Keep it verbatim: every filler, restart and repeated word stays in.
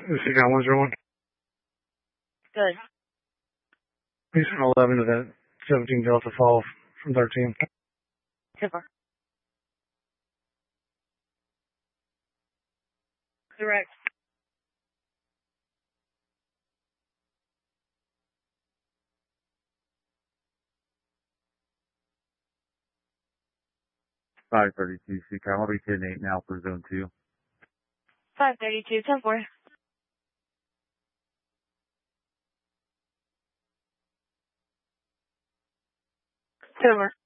This is John one zero one. Good. Please from eleven to that seventeen Delta fall from thirteen. Super. Direct. five thirty-two, SeaCal. I'll be ten eight now for zone two. five thirty-two, ten four. Super.